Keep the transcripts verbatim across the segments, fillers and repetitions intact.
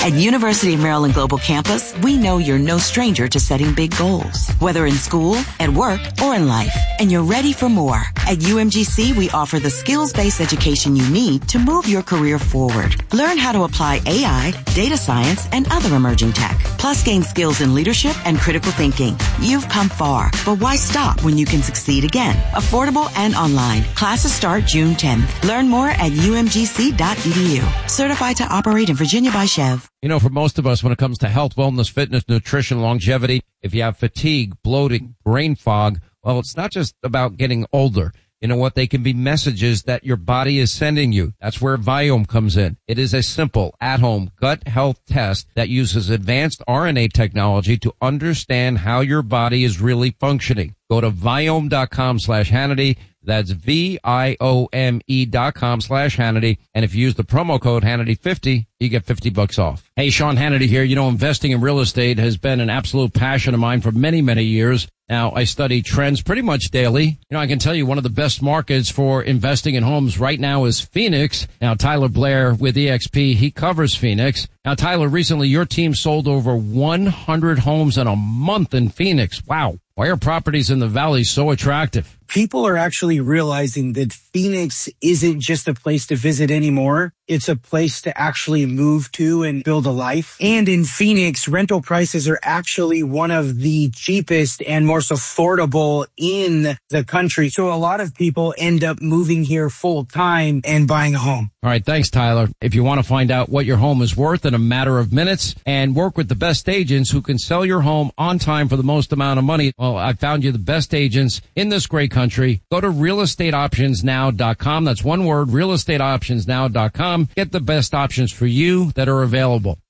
At University of Maryland Global Campus, we know you're no stranger to setting big goals, whether in school, at work, or in life, and you're ready for more. At U M G C, we offer the skills-based education you need to move your career forward. Learn how to apply A I, data science, and other emerging tech, plus gain skills in leadership and critical thinking. You've come far, but why stop when you can succeed again? Affordable and online. Classes start June tenth. Learn more at U M G C dot E D U. Certified to operate in Virginia by Chev. You know, for most of us, when it comes to health, wellness, fitness, nutrition, longevity, if you have fatigue, bloating, brain fog, well, it's not just about getting older. You know what? They can be messages that your body is sending you. That's where Viome comes in. It is a simple, at-home gut health test that uses advanced R N A technology to understand how your body is really functioning. Go to Viome.com slash Hannity. That's V-I-O-M-E dot com slash Hannity. And if you use the promo code Hannity fifty, you get fifty bucks off. Hey, Sean Hannity here. You know, investing in real estate has been an absolute passion of mine for many, many years. Now, I study trends pretty much daily. You know, I can tell you one of the best markets for investing in homes right now is Phoenix. Now, Tyler Blair with E X P, he covers Phoenix. Now, Tyler, recently your team sold over one hundred homes in a month in Phoenix. Wow. Why are properties in the valley so attractive? People are actually realizing that Phoenix isn't just a place to visit anymore. It's a place to actually move to and build a life. And in Phoenix, rental prices are actually one of the cheapest and most affordable in the country. So a lot of people end up moving here full time and buying a home. All right. Thanks, Tyler. If you want to find out what your home is worth in a matter of minutes and work with the best agents who can sell your home on time for the most amount of money, well, I found you the best agents in this great country. Go to real estate options now dot com. That's one word, real estate options now dot com. Get the best options for you that are available.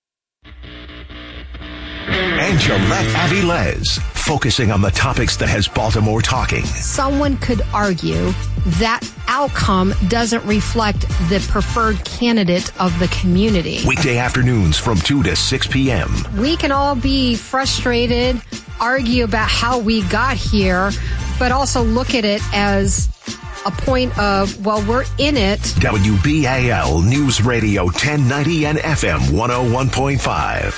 And Gillette Avilés, focusing on the topics that has Baltimore talking. Someone could argue that outcome doesn't reflect the preferred candidate of the community. Weekday afternoons from two to six p.m. We can all be frustrated, argue about how we got here, but also look at it as a point of, well, we're in it. W B A L News Radio ten ninety and F M one oh one point five.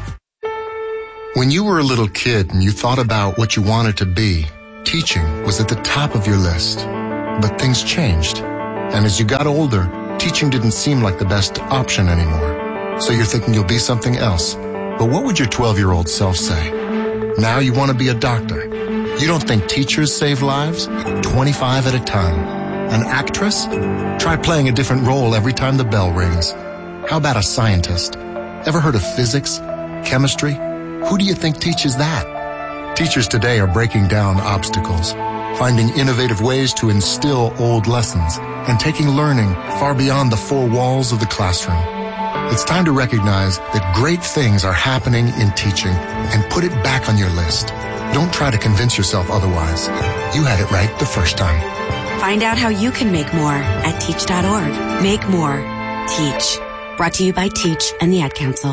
When you were a little kid and you thought about what you wanted to be, teaching was at the top of your list. But things changed. And as you got older, teaching didn't seem like the best option anymore. So you're thinking you'll be something else. But what would your twelve-year-old self say? Now you want to be a doctor. You don't think teachers save lives? twenty-five at a time. An actress? Try playing a different role every time the bell rings. How about a scientist? Ever heard of physics? Chemistry? Who do you think teaches that? Teachers today are breaking down obstacles, finding innovative ways to instill old lessons, and taking learning far beyond the four walls of the classroom. It's time to recognize that great things are happening in teaching and put it back on your list. Don't try to convince yourself otherwise. You had it right the first time. Find out how you can make more at teach dot org. Make more. Teach. Brought to you by Teach and the Ad Council.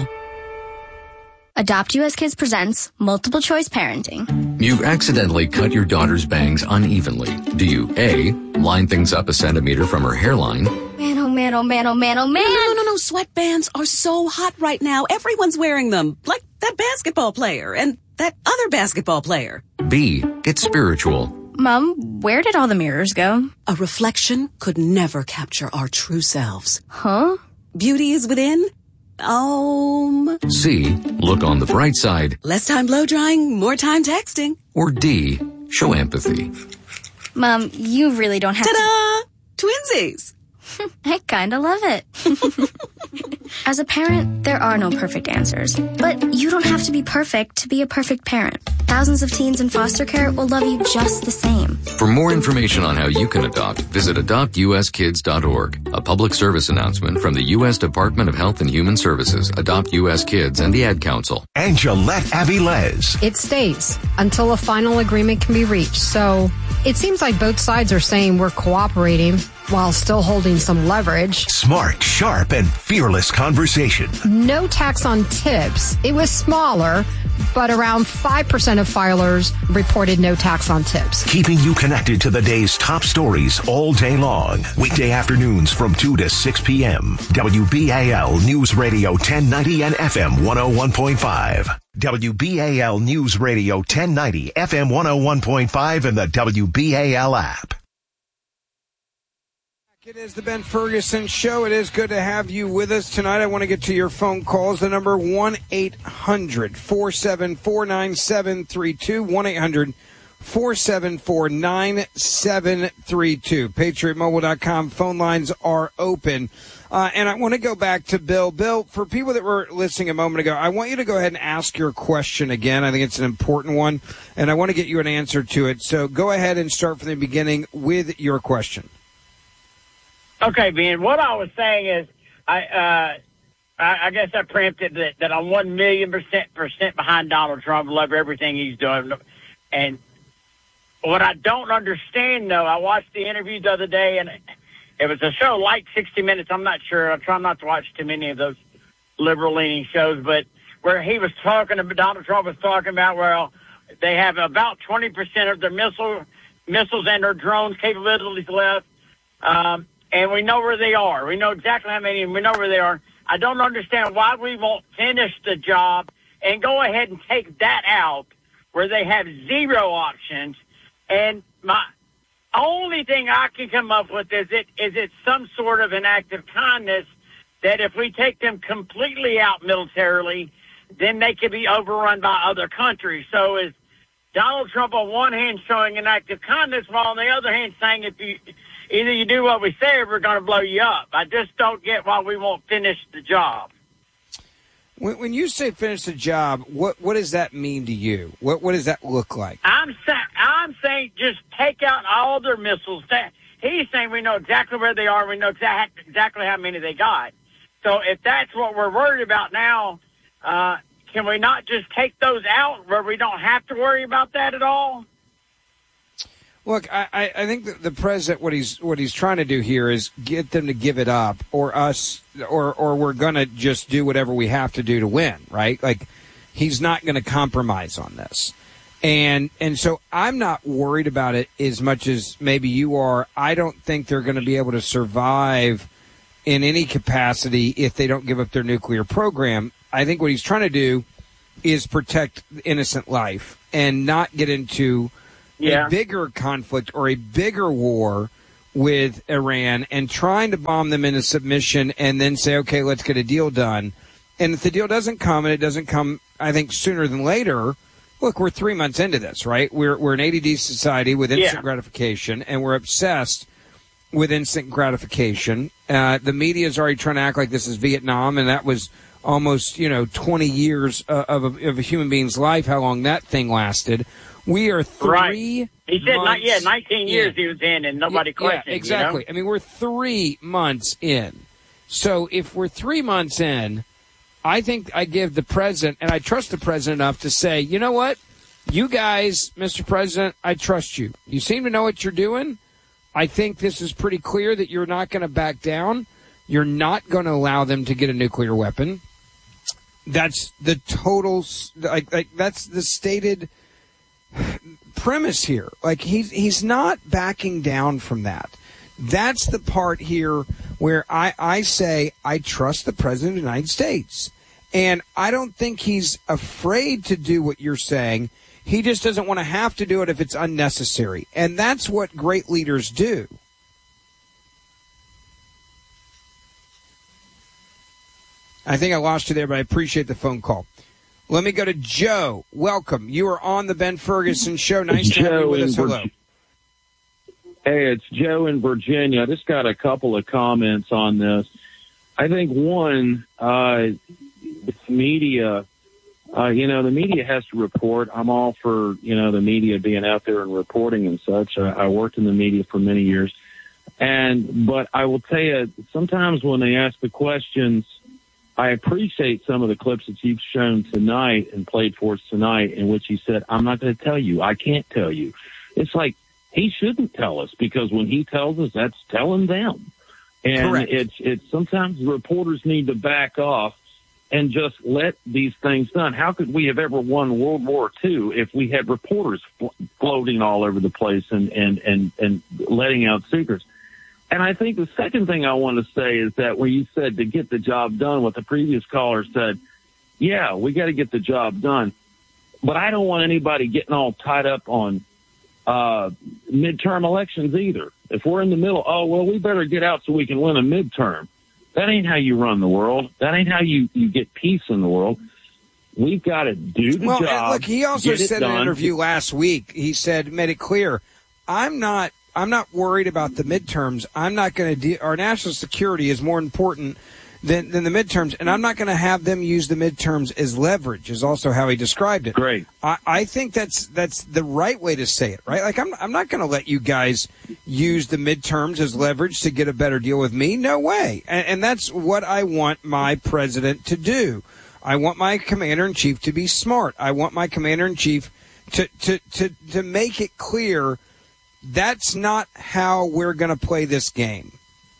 Adopt U S Kids presents Multiple Choice Parenting. You've accidentally cut your daughter's bangs unevenly. Do you A, line things up a centimeter from her hairline? Man, oh man, oh man, oh man, oh man. No, no, no, no. Sweatbands are so hot right now. Everyone's wearing them. Like that basketball player and that other basketball player. B, get spiritual. Mom, where did all the mirrors go? A reflection could never capture our true selves. Huh? Beauty is within. Um. C, look on the bright side. Less time blow drying, more time texting. Or D, show empathy. Mom, you really don't have Ta-da! to... Twinsies! I kinda love it. As a parent, there are no perfect answers. But you don't have to be perfect to be a perfect parent. Thousands of teens in foster care will love you just the same. For more information on how you can adopt, visit adopt U S kids dot org. A public service announcement from the U S Department of Health and Human Services, Adopt U S Kids, and the Ad Council. And Gillette Avilés. It stays until a final agreement can be reached. So it seems like both sides are saying we're cooperating. while still holding some leverage. Smart, sharp, and fearless conversation. No tax on tips. It was smaller, but around five percent of filers reported no tax on tips. Keeping you connected to the day's top stories all day long. Weekday afternoons from two to six p.m. W B A L News Radio ten ninety and F M one oh one point five. W B A L News Radio ten ninety, F M one oh one point five, and the W B A L app. It is the Ben Ferguson Show. It is good to have you with us tonight. I want to get to your phone calls. The number one eight hundred four seven four nine seven three two, one eight hundred four seven four nine seven three two. Patriot Mobile dot com phone lines are open. Uh, and I want to go back to Bill. Bill, for people that were listening a moment ago, I want you to go ahead and ask your question again. I think it's an important one, and I want to get you an answer to it. So go ahead and start from the beginning with your question. Okay, Ben, what I was saying is, I uh, I, I guess I preempted that, that I'm one million percent percent behind Donald Trump. Love everything he's doing. And what I don't understand, though, I watched the interview the other day, and it was a show like sixty minutes. I'm not sure. I try not to watch too many of those liberal-leaning shows, but where he was talking about, Donald Trump was talking about, well, they have about twenty percent of their missile, missiles and their drones capabilities left, um, and we know where they are. We know exactly how many, and we know where they are. I don't understand why we won't finish the job and go ahead and take that out where they have zero options. And my only thing I can come up with is it is it some sort of an act of kindness that if we take them completely out militarily, then they could be overrun by other countries. So is Donald Trump on one hand showing an act of kindness, while on the other hand saying if you either you do what we say or we're going to blow you up? I just don't get why we won't finish the job. When, when you say finish the job, what what does that mean to you? What what does that look like? I'm saying I'm saying just take out all their missiles. He's saying we know exactly where they are. We know exact, exactly how many they got. So if that's what we're worried about now, uh, can we not just take those out where we don't have to worry about that at all? Look, I, I think that the president, what he's what he's trying to do here is get them to give it up, or us, or or we're going to just do whatever we have to do to win, right? Like, he's not going to compromise on this. And and so I'm not worried about it as much as maybe you are. I don't think they're going to be able to survive in any capacity if they don't give up their nuclear program. I think what he's trying to do is protect innocent life and not get into yeah. a bigger conflict or a bigger war with Iran and trying to bomb them into submission and then say, okay, let's get a deal done. And if the deal doesn't come, and it doesn't come, I think, sooner than later, look, we're three months into this, right? We're we're an A D D society with instant yeah. gratification, and we're obsessed with instant gratification. Uh, the media is already trying to act like this is Vietnam, and that was almost, you know, twenty years uh, of, a, of a human being's life, how long that thing lasted. We are three right. He said, months, not, yeah, nineteen years yeah. he was in, and nobody yeah, questioned. Yeah, exactly. You know? I mean, we're three months in. So if we're three months in, I think I give the president, and I trust the president enough to say, you know what? You guys, Mister President, I trust you. You seem to know what you're doing. I think this is pretty clear that you're not going to back down. You're not going to allow them to get a nuclear weapon. That's the total, like, like that's the stated premise here. Like, he's he's not backing down from that. That's the part here where I, I say I trust the President of the United States. And I don't think he's afraid to do what you're saying. He just doesn't want to have to do it if it's unnecessary. And that's what great leaders do. I think I lost you there, but I appreciate the phone call. Let me go to Joe. Welcome. You are on the Ben Ferguson Show. Nice to have you with us. Hello. Hey, it's Joe in Virginia. I just got a couple of comments on this. I think, one, uh, the media, uh, you know, the media has to report. I'm all for, you know, the media being out there and reporting and such. I, I worked in the media for many years. And, but I will tell you, sometimes when they ask the questions, I appreciate some of the clips that you've shown tonight and played for us tonight in which he said, I'm not going to tell you. I can't tell you. It's like, he shouldn't tell us, because when he tells us, that's telling them. And Correct. it's it's sometimes reporters need to back off and just let these things done. How could we have ever won World War Two if we had reporters flo- floating all over the place and, and, and, and letting out secrets? And I think the second thing I want to say is that when you said to get the job done, what the previous caller said, yeah, we got to get the job done. But I don't want anybody getting all tied up on uh midterm elections either. If we're in the middle, oh, well, we better get out so we can win a midterm. That ain't how you run the world. That ain't how you, you get peace in the world. We've got to do the well, job. and look, he also get it said in an done. interview last week, he said, made it clear, I'm not I'm not worried about the midterms. I'm not going to de- our national security is more important than, than the midterms, and I'm not going to have them use the midterms as leverage, is also how he described it. Great. I, I think that's that's the right way to say it, right? Like, I'm I'm not going to let you guys use the midterms as leverage to get a better deal with me. No way. And, and that's what I want my president to do. I want my commander-in-chief to be smart. I want my commander-in-chief to, to, to, to make it clear that's not how we're going to play this game.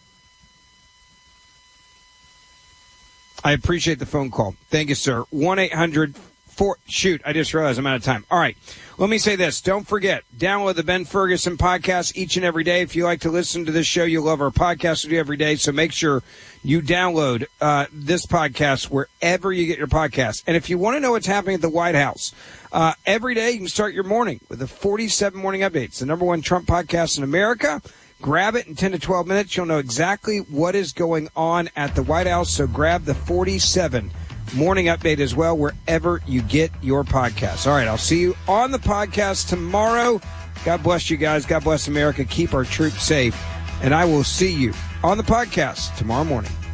I appreciate the phone call. Thank you, sir. one eight hundred four Shoot, I just realized I'm out of time. All right. Let me say this. Don't forget, download the Ben Ferguson podcast each and every day. If you like to listen to this show, you'll love our podcast we do every day. So make sure you download uh, this podcast wherever you get your podcasts. And if you want to know what's happening at the White House, uh, every day you can start your morning with the forty-seven Morning Updates, the number one Trump podcast in America. Grab it in ten to twelve minutes. You'll know exactly what is going on at the White House. So grab the forty-seven Morning Update as well, wherever you get your podcasts. All right, I'll see you on the podcast tomorrow. God bless you guys. God bless America. Keep our troops safe. And I will see you on the podcast tomorrow morning.